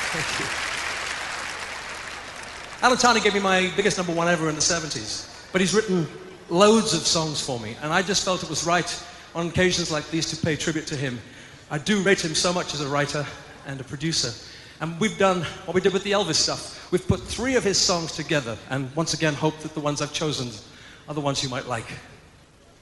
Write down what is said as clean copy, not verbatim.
Thank you. Alan Tarney gave me my biggest #1 ever in the 70s, but he's written loads of songs for me, and I just felt it was right on occasions like these to pay tribute to him. I do rate him so much as a writer and a producer. And we've done what we did with the Elvis stuff. We've put 3 of his songs together, and once again hope that the ones I've chosen are the ones you might like.